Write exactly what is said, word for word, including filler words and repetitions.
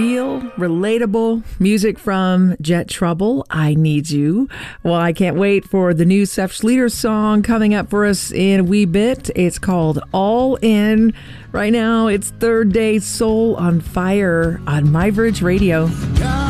Real, relatable music from Jet Trouble, I Need You. Well, I can't wait for the new Seth Schleter song coming up for us in a wee bit. It's called All In. Right now, it's Third Day Soul on Fire on MyVerge Radio.